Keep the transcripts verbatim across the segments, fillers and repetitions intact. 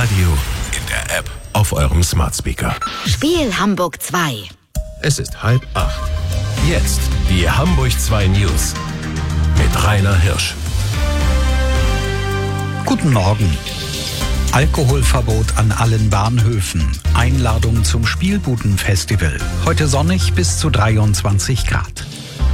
Radio, in der App, auf eurem Smart Speaker. Spiel Hamburg zwei. Es ist halb acht. Jetzt die Hamburg zwei News mit Rainer Hirsch. Guten Morgen. Alkoholverbot an allen Bahnhöfen. Einladung zum Spielbudenfestival. Heute sonnig bis zu dreiundzwanzig Grad.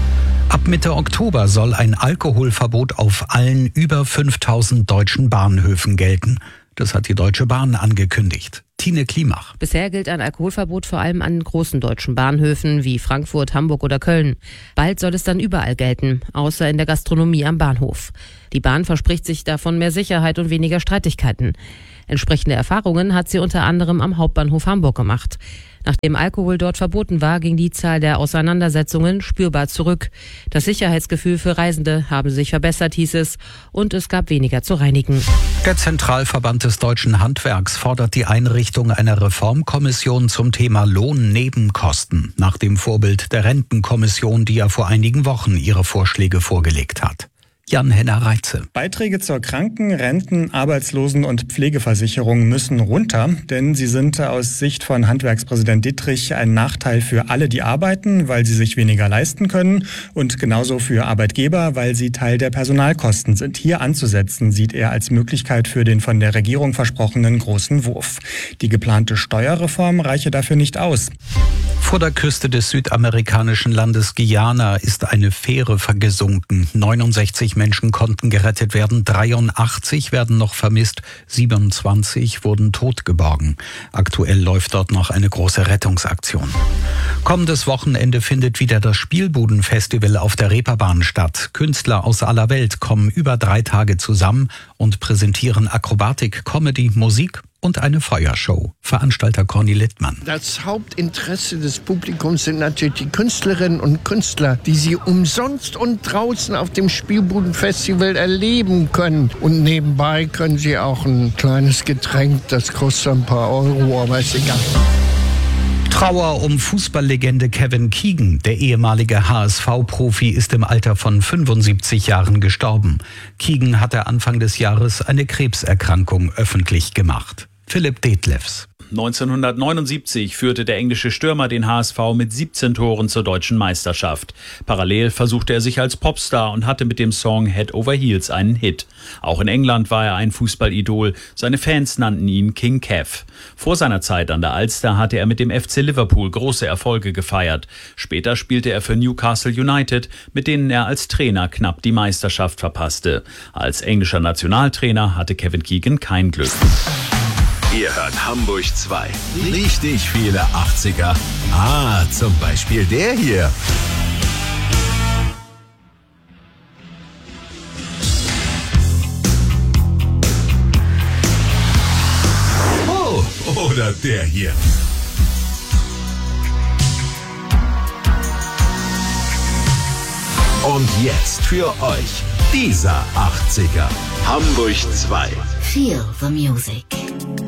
Ab Mitte Oktober soll ein Alkoholverbot auf allen über fünftausend deutschen Bahnhöfen gelten. Das hat die Deutsche Bahn angekündigt. Tine Klimach. Bisher gilt ein Alkoholverbot vor allem an großen deutschen Bahnhöfen wie Frankfurt, Hamburg oder Köln. Bald soll es dann überall gelten, außer in der Gastronomie am Bahnhof. Die Bahn verspricht sich davon mehr Sicherheit und weniger Streitigkeiten. Entsprechende Erfahrungen hat sie unter anderem am Hauptbahnhof Hamburg gemacht. Nachdem Alkohol dort verboten war, ging die Zahl der Auseinandersetzungen spürbar zurück. Das Sicherheitsgefühl für Reisende habe sich verbessert, hieß es, und es gab weniger zu reinigen. Der Zentralverband des deutschen Handwerks fordert die Einrichtung einer Reformkommission zum Thema Lohnnebenkosten, nach dem Vorbild der Rentenkommission, die ja vor einigen Wochen ihre Vorschläge vorgelegt hat. Jan-Henner Reitze. Beiträge zur Kranken-, Renten-, Arbeitslosen- und Pflegeversicherung müssen runter, denn sie sind aus Sicht von Handwerkspräsident Dittrich ein Nachteil für alle, die arbeiten, weil sie sich weniger leisten können, und genauso für Arbeitgeber, weil sie Teil der Personalkosten sind. Hier anzusetzen, sieht er als Möglichkeit für den von der Regierung versprochenen großen Wurf. Die geplante Steuerreform reiche dafür nicht aus. Vor der Küste des südamerikanischen Landes Guyana ist eine Fähre vergesunken. neunundsechzig Menschen konnten gerettet werden, dreiundachtzig werden noch vermisst, siebenundzwanzig wurden totgeborgen. Aktuell läuft dort noch eine große Rettungsaktion. Kommendes Wochenende findet wieder das Spielbudenfestival auf der Reeperbahn statt. Künstler aus aller Welt kommen über drei Tage zusammen und präsentieren Akrobatik, Comedy, Musik und eine Feuershow. Veranstalter Conny Littmann. Das Hauptinteresse des Publikums sind natürlich die Künstlerinnen und Künstler, die sie umsonst und draußen auf dem Spielbudenfestival erleben können. Und nebenbei können sie auch ein kleines Getränk, das kostet ein paar Euro, aber ist egal. Trauer um Fußballlegende Kevin Keegan. Der ehemalige H S V-Profi ist im Alter von fünfundsiebzig Jahren gestorben. Keegan hatte Anfang des Jahres eine Krebserkrankung öffentlich gemacht. Philipp Detlefs. neunzehnhundertneunundsiebzig führte der englische Stürmer den H S V mit siebzehn Toren zur deutschen Meisterschaft. Parallel versuchte er sich als Popstar und hatte mit dem Song Head Over Heels einen Hit. Auch in England war er ein Fußballidol. Seine Fans nannten ihn King Kev. Vor seiner Zeit an der Alster hatte er mit dem F C Liverpool große Erfolge gefeiert. Später spielte er für Newcastle United, mit denen er als Trainer knapp die Meisterschaft verpasste. Als englischer Nationaltrainer hatte Kevin Keegan kein Glück. Ihr hört Hamburg zwei. Richtig viele achtziger. Ah, zum Beispiel der hier. Oh, oder der hier. Und jetzt für euch dieser achtziger. Hamburg zwei. Feel the music.